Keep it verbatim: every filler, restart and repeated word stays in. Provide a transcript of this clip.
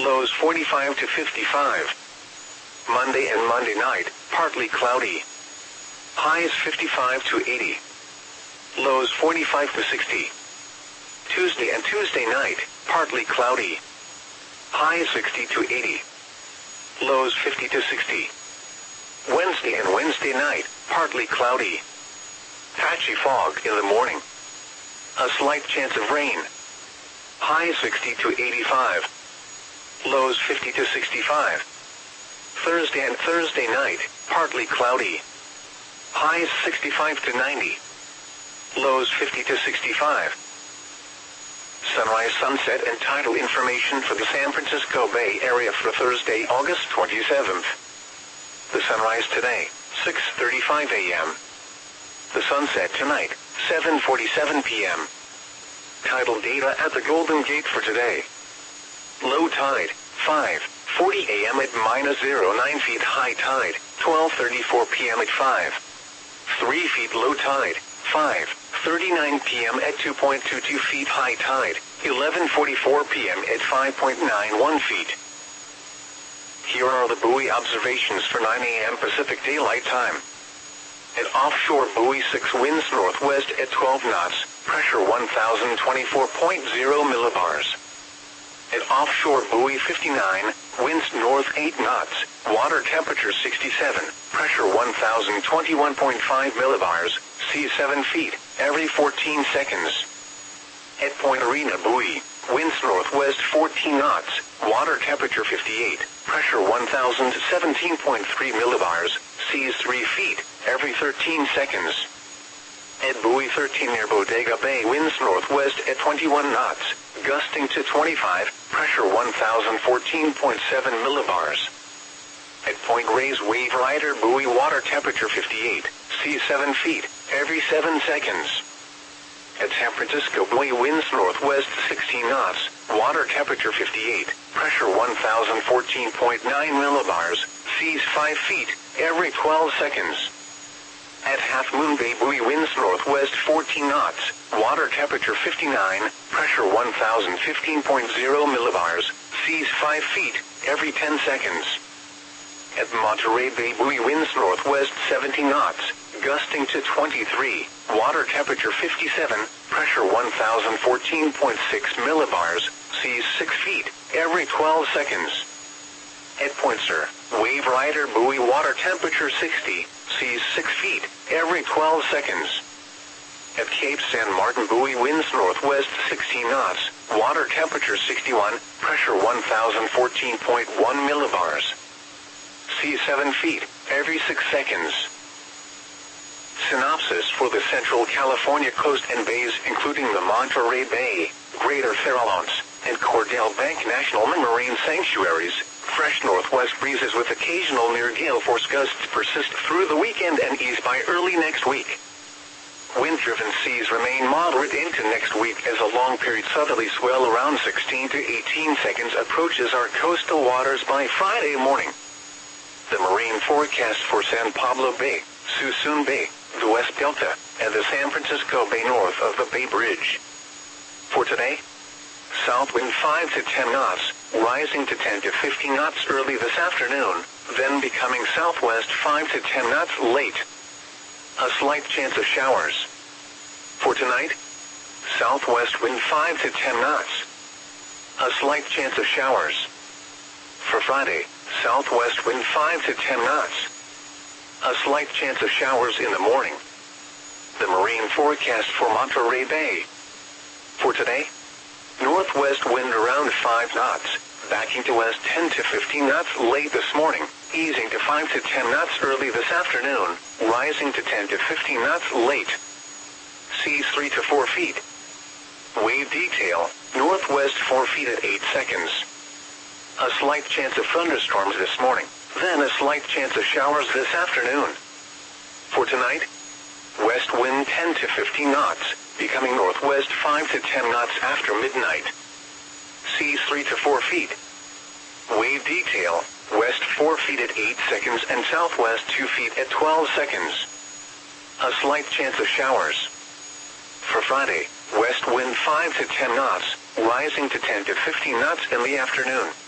Lows forty-five to fifty-five. Monday and Monday night, partly cloudy. Highs fifty-five to eighty. Lows forty-five to sixty. Tuesday and Tuesday night, partly cloudy. Highs sixty to eighty. Lows fifty to sixty. Wednesday and Wednesday night, partly cloudy. Patchy fog in the morning. A slight chance of rain. Highs sixty to eighty-five. Lows fifty to sixty-five. Thursday and Thursday night, partly cloudy. Highs sixty-five to ninety. Lows fifty to sixty-five. Sunrise, sunset, and tidal information for the San Francisco Bay Area for Thursday, August twenty-seventh. The sunrise today, six thirty-five a m The sunset tonight, seven forty-seven p m Tidal data at the Golden Gate for today. Low tide, five forty a m at minus zero nine feet. High tide, twelve thirty-four p m at five three feet. Low tide, five thirty-nine p m at two point two two feet. High tide, eleven forty-four p m at five point nine one feet. Here are the buoy observations for nine a m Pacific Daylight Time. At offshore buoy six, winds northwest at twelve knots, pressure one thousand twenty-four point zero millibars. At offshore buoy fifty-nine, winds north eight knots, water temperature sixty-seven, pressure one thousand twenty-one point five millibars, sea seven feet, every fourteen seconds. At Point Arena buoy, winds northwest fourteen knots, water temperature fifty-eight, pressure one thousand seventeen point three millibars, seas three feet, every thirteen seconds. At buoy thirteen near Bodega Bay, winds northwest at twenty-one knots, gusting to twenty-five, pressure one thousand fourteen point seven millibars. At Point Reyes Wave Rider buoy, water temperature fifty-eight, sea seven feet, every seven seconds. At San Francisco buoy, winds northwest sixteen knots, water temperature fifty-eight, pressure one thousand fourteen point nine millibars, seas five feet, every twelve seconds. At Half Moon Bay buoy, winds northwest fourteen knots, water temperature fifty-nine, pressure one thousand fifteen point zero millibars, seas five feet, every ten seconds. At Monterey Bay buoy, winds northwest seventeen knots, gusting to twenty-three, water temperature fifty-seven, pressure one thousand fourteen point six millibars, seas six feet, every twelve seconds. At Point Sur, Wave Rider buoy, water temperature sixty, seas six feet, every twelve seconds. At Cape San Martin buoy, winds northwest sixteen knots, water temperature sixty-one, pressure one thousand fourteen point one millibars. Sea seven feet, every six seconds. Synopsis for the Central California coast and bays, including the Monterey Bay, Greater Farallones, and Cordell Bank National Marine Sanctuaries. Fresh northwest breezes with occasional near-gale force gusts persist through the weekend and ease by early next week. Wind-driven seas remain moderate into next week as a long-period southerly swell around sixteen to eighteen seconds approaches our coastal waters by Friday morning. The marine forecast for San Pablo Bay, Suisun Bay, the West Delta, and the San Francisco Bay north of the Bay Bridge. For today, south wind five to ten knots, rising to ten to fifteen knots early this afternoon, then becoming southwest five to ten knots late. A slight chance of showers. For tonight, southwest wind five to ten knots. A slight chance of showers. For Friday, southwest wind five to ten knots. A slight chance of showers in the morning. The marine forecast for Monterey Bay. For today, northwest wind around five knots, backing to west ten to fifteen knots late this morning, easing to five to ten knots early this afternoon, rising to ten to fifteen knots late. Seas three to four feet. Wave detail, northwest four feet at eight seconds. A slight chance of thunderstorms this morning, then a slight chance of showers this afternoon. For tonight, west wind ten to fifteen knots, becoming northwest five to ten knots after midnight. Seas three to four feet. Wave detail, west four feet at eight seconds and southwest two feet at twelve seconds. A slight chance of showers. For Friday, west wind five to ten knots, rising to ten to fifteen knots in the afternoon.